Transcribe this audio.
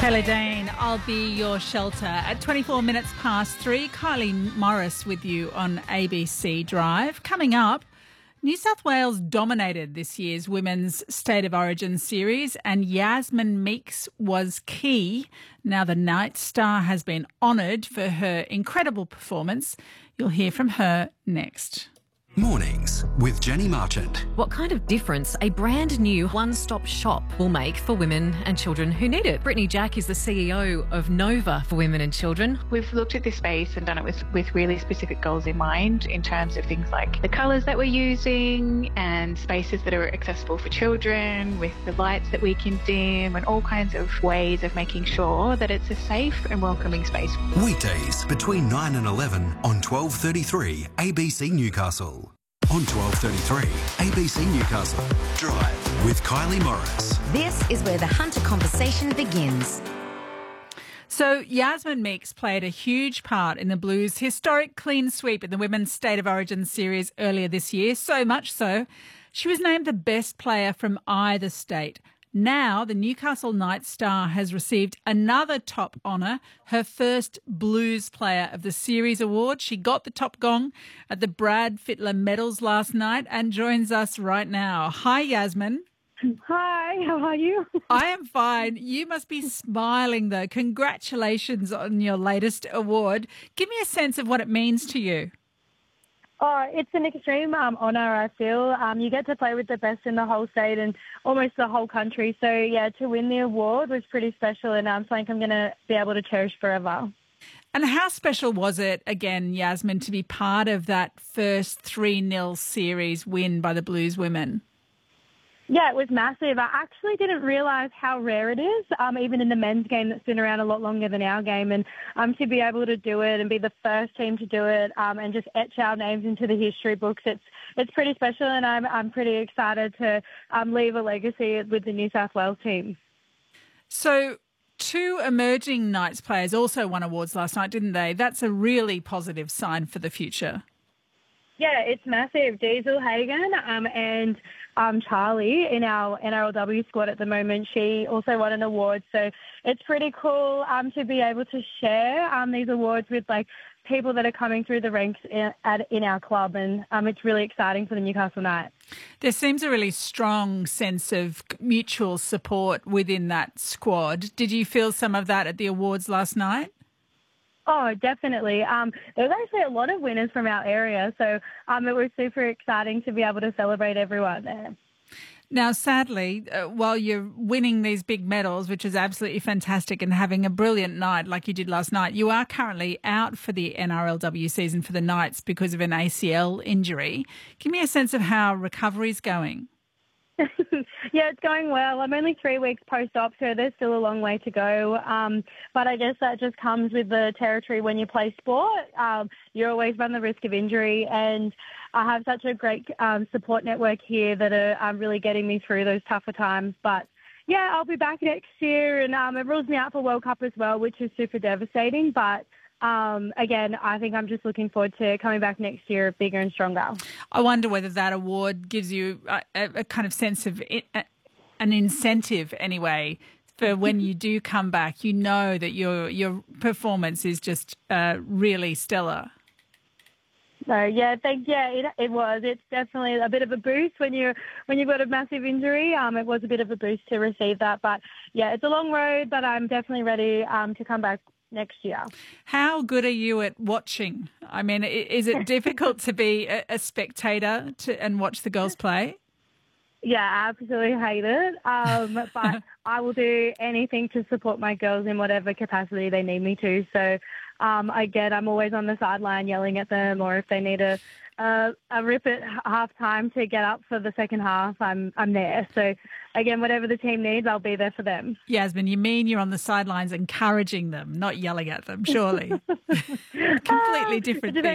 Taylor Dane, I'll be your shelter. At 24 minutes past 3, Kylie Morris with you on ABC Drive. Coming up, New South Wales dominated this year's Women's State of Origin series and Yasmin Meeks was key. Now the Night Star has been honoured for her incredible performance. You'll hear from her next. Mornings with Jenny Marchant. What kind of difference a brand new one-stop shop will make for women and children who need it. Brittany Jack is the CEO of Nova for Women and Children. We've looked at this space and done it with really specific goals in mind in terms of things like the colours that we're using and spaces that are accessible for children with the lights that we can dim and all kinds of ways of making sure that it's a safe and welcoming space. Weekdays between 9 and 11 on 12:33 ABC Newcastle. On 12:33 ABC Newcastle. Drive with Kylie Morris. This is where the Hunter conversation begins. So Yasmin Meeks played a huge part in the Blues' historic clean sweep in the Women's State of Origin series earlier this year, so much so she was named the best player from either state. Now, the Newcastle Night Star has received another top honour, her first Blues Player of the Series award. She got the top gong at the Brad Fittler Medals last night and joins us right now. Hi, Yasmin. Hi, how are you? I am fine. You must be smiling, though. Congratulations on your latest award. Give me a sense of what it means to you. Oh, it's an extreme honour, I feel. You get to play with the best in the whole state and almost the whole country. So, yeah, to win the award was pretty special and something I'm going to be able to cherish forever. And how special was it, again, Yasmin, to be part of that first 3-0 series win by the Blues women? Yeah, it was massive. I actually didn't realise how rare it is, even in the men's game that's been around a lot longer than our game. And to be able to do it and be the first team to do it and just etch our names into the history books, it's pretty special. And I'm pretty excited to leave a legacy with the New South Wales team. So 2 emerging Knights players also won awards last night, didn't they? That's a really positive sign for the future. Yeah, it's massive. Diesel Hagan and Charlie in our NRLW squad at the moment, she also won an award. So it's pretty cool to be able to share these awards with like people that are coming through the ranks in our club, and it's really exciting for the Newcastle Knights. There seems a really strong sense of mutual support within that squad. Did you feel some of that at the awards last night? Oh, definitely. There was actually a lot of winners from our area, so it was super exciting to be able to celebrate everyone there. Now, sadly, while you're winning these big medals, which is absolutely fantastic, and having a brilliant night like you did last night, you are currently out for the NRLW season for the Knights because of an ACL injury. Give me a sense of how recovery's going. Yeah, it's going well. I'm only 3 weeks post-op, so there's still a long way to go. But I guess that just comes with the territory when you play sport. You always run the risk of injury, and I have such a great support network here that are really getting me through those tougher times. But yeah, I'll be back next year, and it rules me out for World Cup as well, which is super devastating. But again, I think I'm just looking forward to coming back next year bigger and stronger. I wonder whether that award gives you a kind of sense of an incentive anyway for when you do come back. You know that your performance is just really stellar. So yeah, it was. It's definitely a bit of a boost when you've got a massive injury. It was a bit of a boost to receive that, but yeah, it's a long road. But I'm definitely ready to come back next year. How good are you at watching? I mean, is it difficult to be a spectator and watch the girls play? Yeah, I absolutely hate it. But I will do anything to support my girls in whatever capacity they need me to. So again, I'm always on the sideline yelling at them, or if they need a rip at half time to get up for the second half, I'm there. So again, whatever the team needs, I'll be there for them. Yasmin, you mean you're on the sidelines encouraging them, not yelling at them, surely? Completely different thing.